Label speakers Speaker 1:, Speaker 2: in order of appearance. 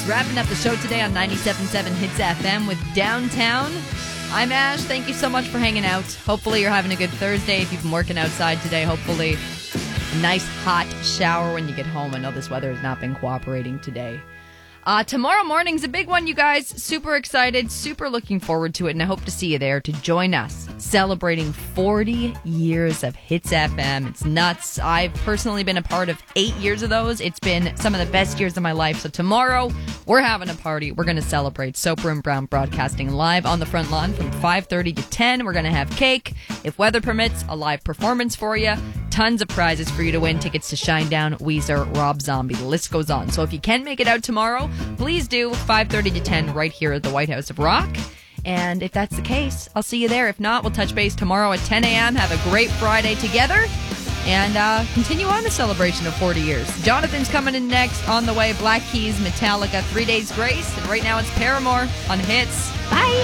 Speaker 1: Wrapping up the show today on 97.7 Hits FM with Downtown. I'm Ash. Thank you so much for hanging out. Hopefully you're having a good Thursday. If you've been working outside today, hopefully a nice hot shower when you get home. I know this weather has not been cooperating today. Tomorrow morning's a big one, you guys. Super excited, super looking forward to it, and I hope to see you there to join us celebrating 40 years of Hits FM. It's nuts. I've personally been a part of 8 years of those. It's been some of the best years of my life. So tomorrow, we're having a party. We're going to celebrate. Soper and Brown broadcasting live on the front lawn from 5:30 to 10. We're going to have cake. If weather permits, a live performance for you. Tons of prizes for you to win. Tickets to Shinedown, Weezer, Rob Zombie. The list goes on. So if you can make it out tomorrow, please do. 5:30 to 10 right here at the White House of Rock. And if that's the case, I'll see you there. If not, we'll touch base tomorrow at 10 a.m. Have a great Friday together. And continue on the celebration of 40 years. Jonathan's coming in next. On the way, Black Keys, Metallica, 3 Days Grace. And right now it's Paramore on Hits. Bye.